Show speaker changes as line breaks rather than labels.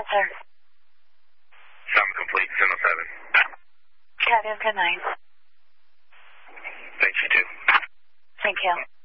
sir.
Sound complete, 707.
Copy, good night.
Thanks, you too.
Thank you.